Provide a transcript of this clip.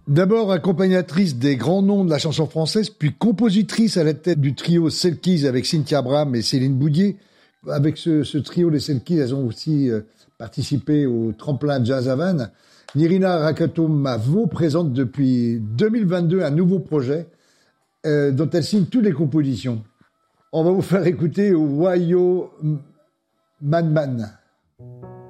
D'abord accompagnatrice des grands noms de la chanson française, puis compositrice à la tête du trio Selkies avec Cynthia Braham et Céline Boudier. Avec ce trio, les Selkies, elles ont aussi participé au tremplin Jazz à Vannes. Nirina Rakatomavo présente depuis 2022 un nouveau projet dont elle signe toutes les compositions. On va vous faire écouter Wayo Man Man.